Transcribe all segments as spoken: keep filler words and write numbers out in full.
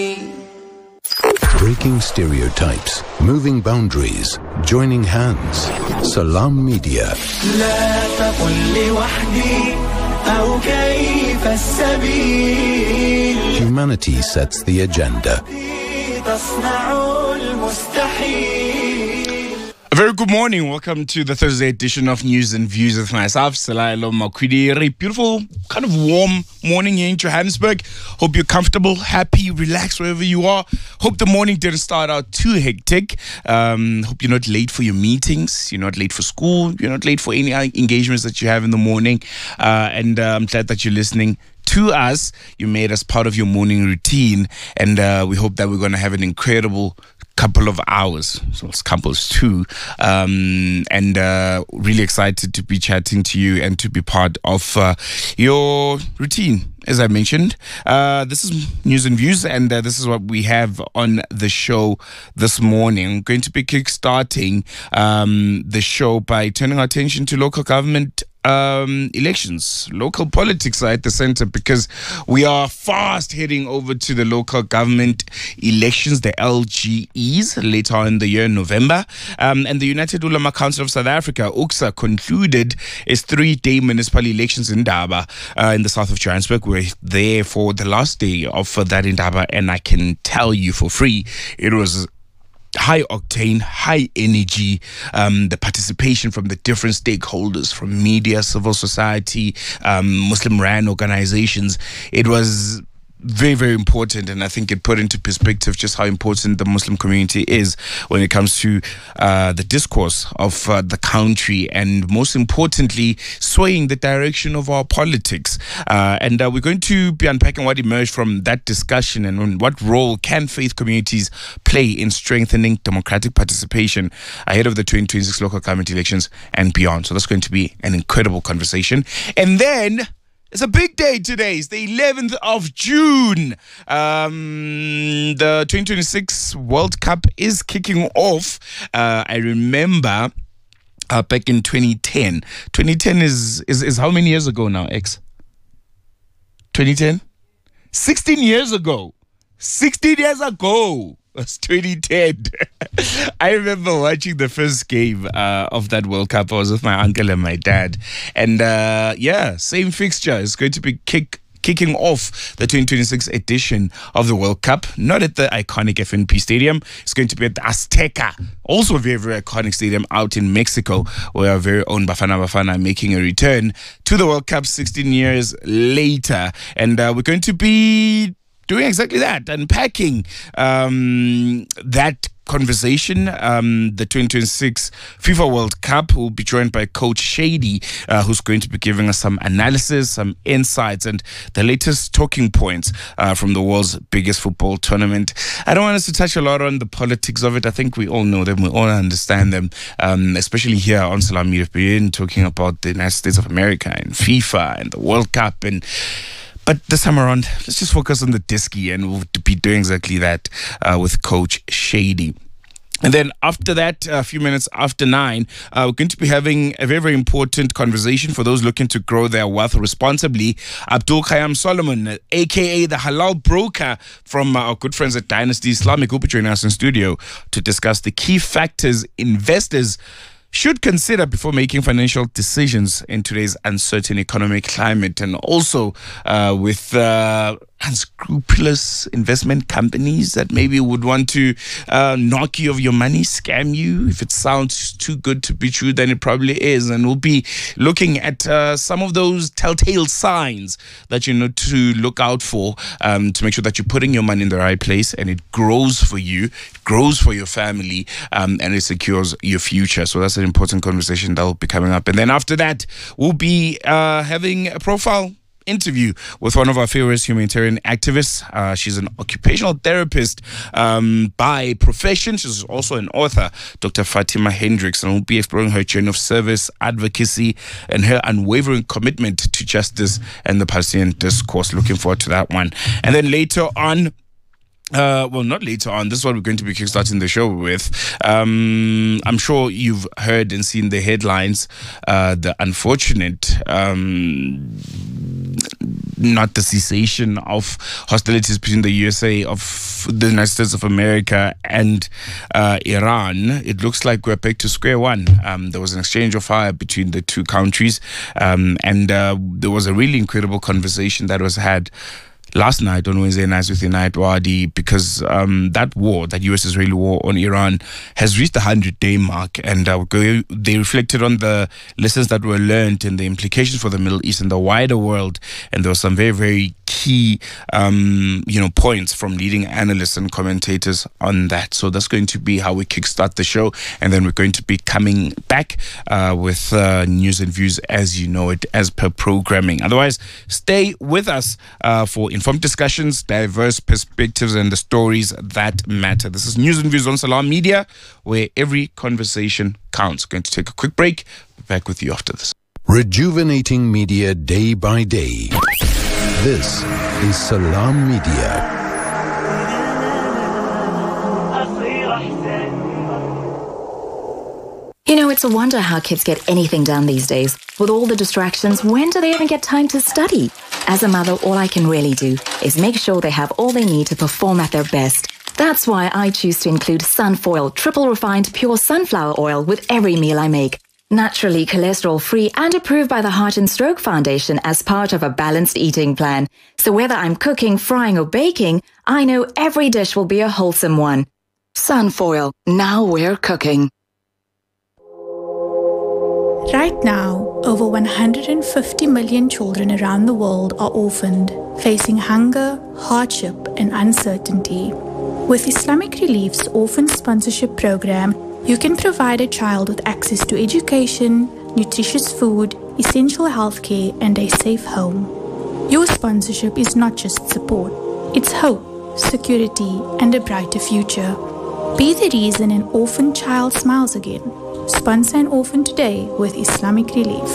Breaking stereotypes, moving boundaries, joining hands. Salam Media. لا تقل لي وحدي أو كيف السبيل. Humanity sets the agenda. تصنع المستحيل. A very good morning. Welcome to the Thursday edition of News and Views with myself, Salailo Makwidi. A beautiful, kind of warm morning here in Johannesburg. Hope you're comfortable, happy, relaxed wherever you are. Hope the morning didn't start out too hectic. Um, hope you're not late for your meetings. You're not late for school. You're not late for any engagements that you have in the morning. Uh, and uh, I'm glad that you're listening to us. You made us part of your morning routine. And uh, we hope that we're going to have an incredible couple of hours, so it's couples too, um, and uh, really excited to be chatting to you and to be part of uh, your routine. As I mentioned, uh, this is News and Views, and uh, this is what we have on the show this morning. I'm going to be kickstarting um, the show by turning our attention to local government um, elections. Local politics are at the center because we are fast heading over to the local government elections, the L G Es, later on in the year in November. Um, and the United Ulama Council of South Africa, U C S A, concluded its three-day municipal elections in Ndaba, uh, in the south of Johannesburg. We're there for the last day of uh, that in Ndaba, and I can tell you for free, it was high octane, high energy, um, the participation from the different stakeholders, from media, civil society, um, Muslim ran organizations. It was very, very important, and I think it put into perspective just how important the Muslim community is when it comes to uh, the discourse of uh, the country, and most importantly, swaying the direction of our politics. Uh, and uh, we're going to be unpacking what emerged from that discussion and what role can faith communities play in strengthening democratic participation ahead of the twenty twenty-six local government elections and beyond. So that's going to be an incredible conversation. And then it's a big day today. It's the eleventh of June. Um, the twenty twenty-six World Cup is kicking off. Uh, I remember uh, back in twenty ten. twenty ten is, is, is how many years ago now, X? twenty ten? sixteen years ago. sixteen years ago. That's twenty ten. I remember watching the first game uh, of that World Cup. I was with my uncle and my dad. And uh, yeah, same fixture. It's going to be kick kicking off the twenty twenty-six edition of the World Cup. Not at the iconic F N P Stadium. It's going to be at the Azteca. Also a very, very iconic stadium out in Mexico, where our very own Bafana Bafana are making a return to the World Cup sixteen years later. And uh, we're going to be doing exactly that, unpacking um, that conversation. Um, the twenty twenty-six FIFA World Cup will be joined by Coach Shady, uh, who's going to be giving us some analysis, some insights, and the latest talking points uh, from the world's biggest football tournament. I don't want us to touch a lot on the politics of it. I think we all know them. We all understand them, um, especially here on Salam Media. We've been talking about the United States of America and FIFA and the World Cup, and but this time around, let's just focus on the disky, and we'll be doing exactly that uh, with Coach Shady. And then after that, a few minutes after nine, uh, we're going to be having a very, very important conversation for those looking to grow their wealth responsibly. Abdul Khayyam Solomon, a k a the Halal Broker from our good friends at Dynasty Islamic, will be joining us in studio to discuss the key factors investors should consider before making financial decisions in today's uncertain economic climate, and also uh, with uh, unscrupulous investment companies that maybe would want to uh, knock you of your money, scam you. If it sounds too good to be true, then it probably is. And we'll be looking at uh, some of those telltale signs that you need to look out for um, to make sure that you're putting your money in the right place and it grows for you, grows for your family, um, and it secures your future. So that's an important conversation that will be coming up. And then after that, we'll be uh, having a profile interview with one of our favorite humanitarian activists. Uh, she's an occupational therapist um, by profession. She's also an author, Doctor Fatima Hendricks, and we'll be exploring her journey of service, advocacy, and her unwavering commitment to justice and the Palestinian discourse. Looking forward to that one. And then later on, Uh, well, not later on. This is what we're going to be kickstarting the show with. Um, I'm sure you've heard and seen the headlines. Uh, the unfortunate um, not the cessation of hostilities between the U S A of the United States of America and uh, Iran, it looks like we're back to square one. Um, there was an exchange of fire between the two countries, um, and uh, there was a really incredible conversation that was had last night on Wednesday nights with Inayat Wadi, because um, that war, that U S-Israeli war on Iran, has reached the hundred-day mark, and uh, they reflected on the lessons that were learned and the implications for the Middle East and the wider world. And there were some very, very key, um, you know, points from leading analysts and commentators on that. So that's going to be how we kickstart the show, and then we're going to be coming back uh, with uh, news and views as you know it, as per programming. Otherwise, stay with us uh, for informed discussions, diverse perspectives, and the stories that matter. This is News and Views on Salam Media, where every conversation counts. Going to take a quick break. Back with you after this. Rejuvenating media day by day. This is Salam Media. You know, it's a wonder how kids get anything done these days. With all the distractions, when do they even get time to study? As a mother, all I can really do is make sure they have all they need to perform at their best. That's why I choose to include Sunfoil triple refined pure sunflower oil with every meal I make. Naturally cholesterol-free and approved by the Heart and Stroke Foundation as part of a balanced eating plan. So whether I'm cooking, frying or baking, I know every dish will be a wholesome one. Sunfoil, now we're cooking. Right now, over one hundred fifty million children around the world are orphaned, facing hunger, hardship, and uncertainty. With Islamic Relief's Orphan Sponsorship Program, you can provide a child with access to education, nutritious food, essential healthcare, and a safe home. Your sponsorship is not just support, it's hope, security, and a brighter future. Be the reason an orphan child smiles again. Sponsor an orphan today with Islamic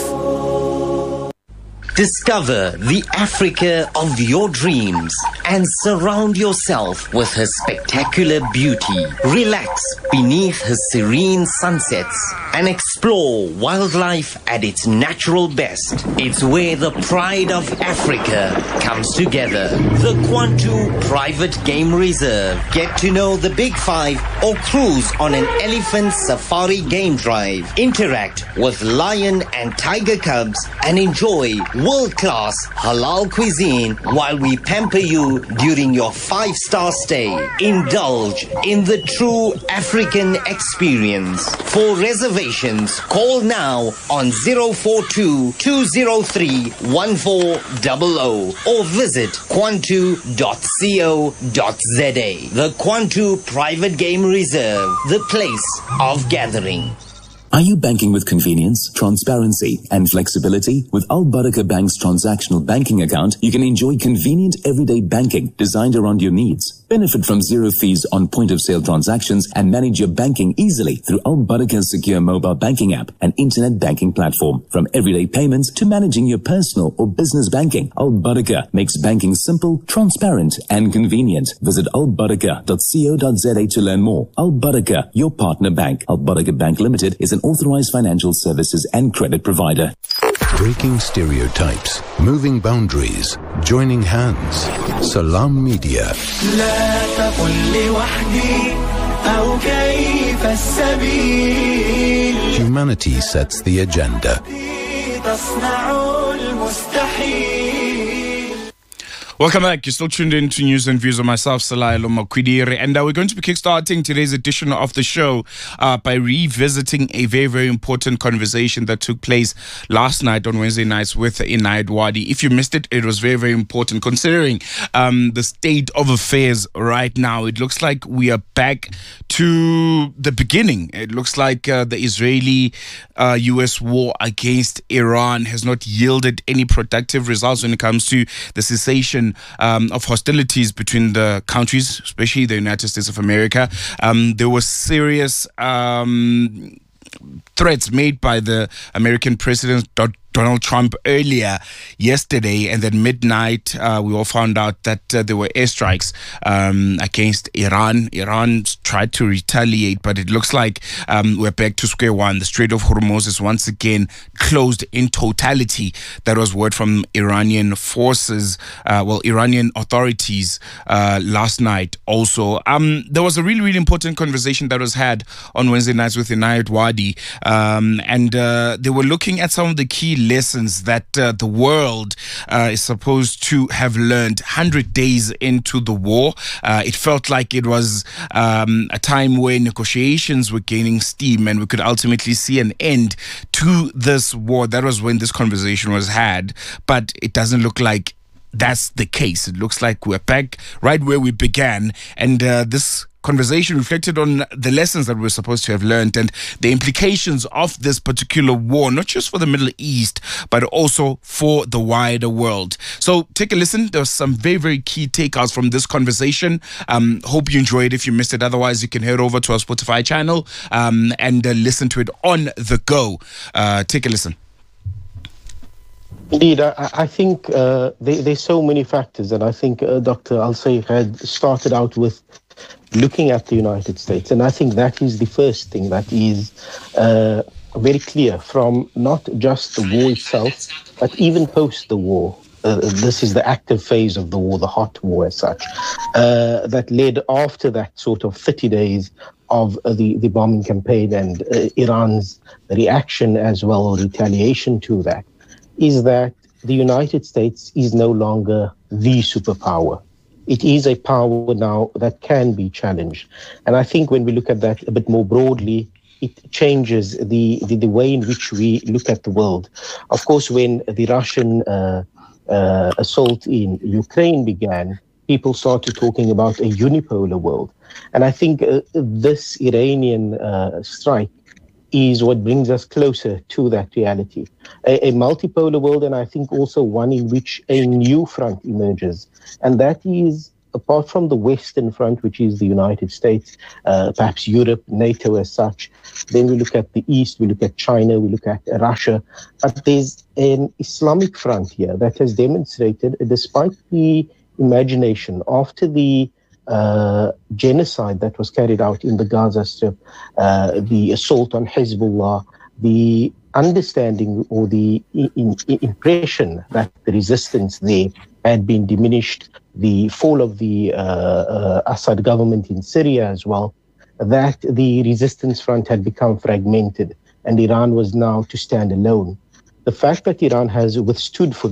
Relief. Discover the Africa of your dreams and surround yourself with her spectacular beauty. Relax beneath her serene sunsets and explore wildlife at its natural best. It's where the pride of Africa comes together. The Kwantu Private Game Reserve. Get to know the Big Five or cruise on an elephant safari game drive. Interact with lion and tiger cubs and enjoy world-class halal cuisine while we pamper you during your five-star stay. Indulge in the true African experience. For reservations, call now on zero four two, two zero three, one four zero zero or visit kwantu dot co dot za. The Kwantu Private Game Reserve, the place of gathering. Are you banking with convenience, transparency, and flexibility? With Al Barakah Bank's transactional banking account, you can enjoy convenient everyday banking designed around your needs. Benefit from zero fees on point-of-sale transactions and manage your banking easily through Al Barakah's secure mobile banking app and internet banking platform. From everyday payments to managing your personal or business banking, Al Barakah makes banking simple, transparent, and convenient. Visit al barakah dot co dot za to learn more. Al Barakah, your partner bank. Al Barakah Bank Limited is an authorized financial services and credit provider. Breaking stereotypes, moving boundaries, joining hands. Salam Media. لا تقل لوحدي أو كيف السبيل. Humanity sets the agenda. تصنع المستحيل. Welcome back. You're still tuned in to News and Views of myself, Salailo Makwidiri, and uh, we're going to be kickstarting today's edition of the show uh, by revisiting a very, very important conversation that took place last night on Wednesday nights with Inayat Wadi. If you missed it, it was very, very important considering um, the state of affairs right now. It looks like we are back to the beginning. It looks like uh, the Israeli uh, U S war against Iran has not yielded any productive results when it comes to the cessation Um, of hostilities between the countries, especially the United States of America. Um, there were serious um, threats made by the American President Donald Trump earlier yesterday, and then midnight uh, we all found out that uh, there were airstrikes um, against Iran. Iran tried to retaliate, but it looks like um, we're back to square one. The Strait of Hormuz is once again closed in totality. That was word from Iranian forces, uh, well, Iranian authorities uh, last night also. Um, there was a really, really important conversation that was had on Wednesday nights with Inayat Wadi, um, and uh, they were looking at some of the key lessons that uh, the world uh, is supposed to have learned one hundred days into the war. Uh, it felt like it was um, a time where negotiations were gaining steam and we could ultimately see an end to this war. That was when this conversation was had, but it doesn't look like that's the case. It looks like we're back right where we began, and uh, this conversation reflected on the lessons that we're supposed to have learned and the implications of this particular war, not just for the Middle East, but also for the wider world. So take a listen. There was some very, very key takeouts from this conversation. Um, hope you enjoyed. If you missed it, otherwise you can head over to our Spotify channel um, and uh, listen to it on the go. Uh, take a listen. Indeed, I, I think uh, there, there's so many factors, and I think uh, Doctor Al-Sayegh had started out with looking at the United States, and I think that is the first thing that is uh, very clear from not just the war itself, but even post the war. Uh, this is the active phase of the war, the hot war as such, uh, that led after that sort of thirty days of uh, the, the bombing campaign and uh, Iran's reaction as well, or retaliation to that, is that the United States is no longer the superpower. It is a power now that can be challenged. And I think when we look at that a bit more broadly, it changes the, the, the way in which we look at the world. Of course, when the Russian uh, uh, assault in Ukraine began, people started talking about a unipolar world. And I think uh, this Iranian uh, strike is what brings us closer to that reality. A, a multipolar world, and I think also one in which a new front emerges. And that is, apart from the Western front, which is the United States, uh, perhaps Europe, NATO as such, then we look at the East, we look at China, we look at Russia. But there's an Islamic front here that has demonstrated, despite the imagination after the Uh, genocide that was carried out in the Gaza Strip, uh, the assault on Hezbollah, the understanding or the in, in impression that the resistance there had been diminished, the fall of the uh, uh, Assad government in Syria as well, that the resistance front had become fragmented and Iran was now to stand alone. The fact that Iran has withstood for